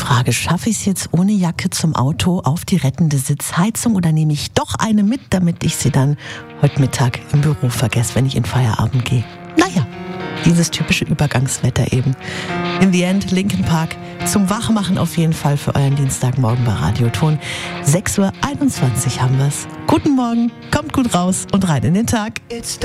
Frage, schaffe ich es jetzt ohne Jacke zum Auto auf die rettende Sitzheizung oder nehme ich doch eine mit, damit ich sie dann heute Mittag im Büro vergesse, wenn ich in Feierabend gehe? Naja, dieses typische Übergangswetter eben. In the end, Linkin Park zum Wachmachen auf jeden Fall für euren Dienstagmorgen bei Radioton. 6:21 Uhr haben wir's. Guten Morgen, kommt gut raus und rein in den Tag.